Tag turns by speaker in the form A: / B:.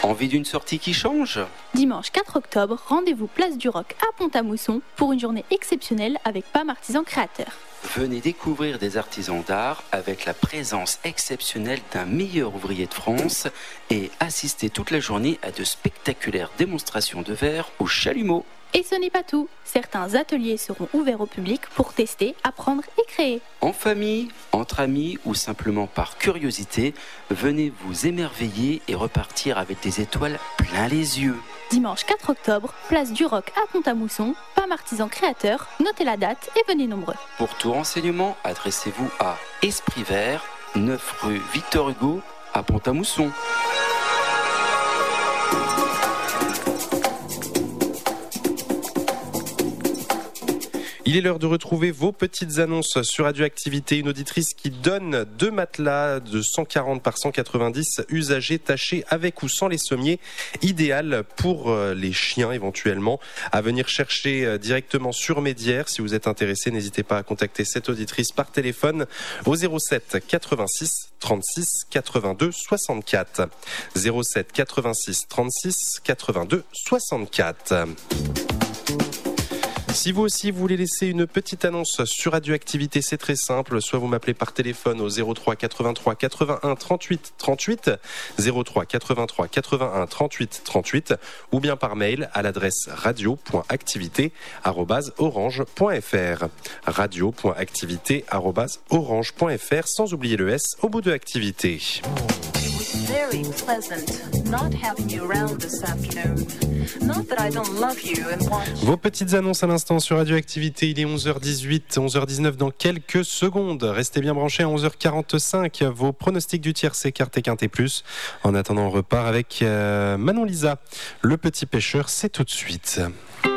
A: Envie d'une sortie qui change ?
B: Dimanche 4 octobre, rendez-vous place du Roc à Pont-à-Mousson pour une journée exceptionnelle avec PAM Artisans Créateurs.
A: Venez découvrir des artisans d'art avec la présence exceptionnelle d'un meilleur ouvrier de France et assister toute la journée à de spectaculaires démonstrations de verre au chalumeau.
B: Et ce n'est pas tout. Certains ateliers seront ouverts au public pour tester, apprendre et créer.
A: En famille, entre amis ou simplement par curiosité, venez vous émerveiller et repartir avec des étoiles plein les yeux.
B: Dimanche 4 octobre, place du Roc à Pont-à-Mousson, PAM Artisans Créateurs, notez la date et venez nombreux.
A: Pour tout renseignement, adressez-vous à Esprit Vert, 9 rue Victor Hugo à Pont-à-Mousson.
C: Il est l'heure de retrouver vos petites annonces sur Radioactivité. Une auditrice qui donne 2 matelas de 140 par 190 usagés, tachés avec ou sans les sommiers, idéal pour les chiens éventuellement, à venir chercher directement sur Médières. Si vous êtes intéressé, n'hésitez pas à contacter cette auditrice par téléphone au 07 86 36 82 64. 07 86 36 82 64. Si vous aussi voulez laisser une petite annonce sur Radioactivité, c'est très simple. Soit vous m'appelez par téléphone au 03 83 81 38 38, 03 83 81 38 38, ou bien par mail à l'adresse radio.activité@orange.fr. radio.activité@orange.fr, sans oublier le S au bout de activité.
D: Very pleasant not having you around this afternoon. Not that I don't love you and want you.
C: Vos petites annonces à l'instant sur Radioactivité, il est 11h18, 11h19 dans quelques secondes. Restez bien branchés à 11h45. Vos pronostics du tiercé Quintet Quintet Plus. En attendant, on repart avec Manon Lisa. Le petit pêcheur, c'est tout de suite.